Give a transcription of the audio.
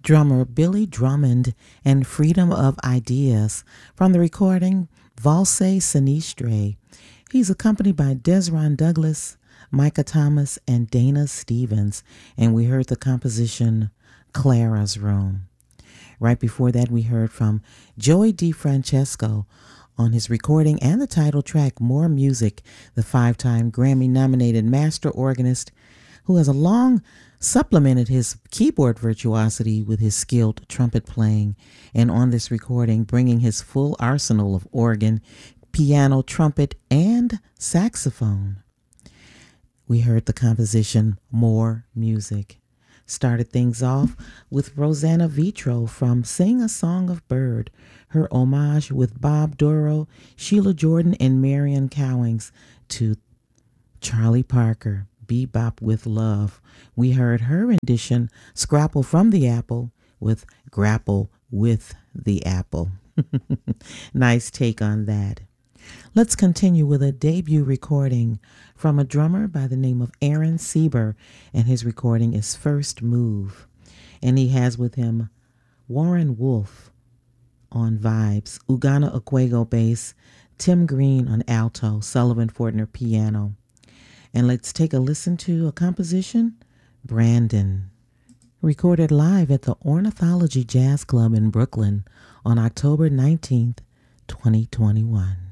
drummer Billy Drummond and Freedom of Ideas from the recording Valse Sinistre. He's accompanied by Desron Douglas, Micah Thomas, and Dana Stevens, and we heard the composition Clara's Room. Right before that, we heard from Joey DeFrancesco on his recording and the title track More Music, the 5-time Grammy-nominated master organist who has long supplemented his keyboard virtuosity with his skilled trumpet playing, and on this recording bringing his full arsenal of organ, piano, trumpet, and saxophone. We heard the composition More Music. Started things off with Rosanna Vitro from Sing a Song of Bird, her homage with Bob Dorough, Sheila Jordan, and Marion Cowings to Charlie Parker, Bebop with Love. We heard her rendition, Scrapple from the Apple, with Grapple with the Apple. Nice take on that. Let's continue with a debut recording from a drummer by the name of Aaron Sieber, and his recording is First Move. And he has with him Warren Wolf on vibes, Ugana Okwego bass, Tim Green on alto, Sullivan Fortner piano. And let's take a listen to a composition, Brandon, recorded live at the Ornithology Jazz Club in Brooklyn on October 19th, 2021.